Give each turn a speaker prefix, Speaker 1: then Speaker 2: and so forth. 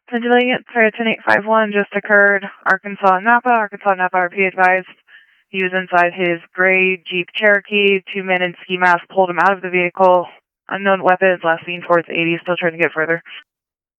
Speaker 1: Vigilant Fire 10851 just occurred. Arkansas Napa RP advised. He was inside his gray Jeep Cherokee. 2 men in ski masks pulled him out of the vehicle. Unknown weapons, last seen towards 80, still trying to get further.